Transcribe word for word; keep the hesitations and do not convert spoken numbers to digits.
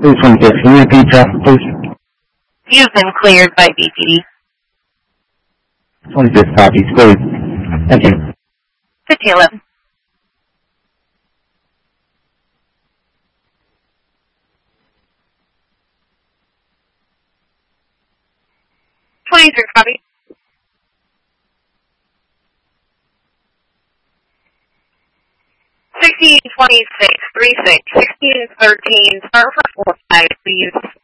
This one, can you repeat traffic, please? You've been cleared by B P D. twenty-fifth copies, please. Thank you. fifteen eleven. twenty-three copy. sixteen twenty-six, three six, sixteen thirteen, start for four five, please.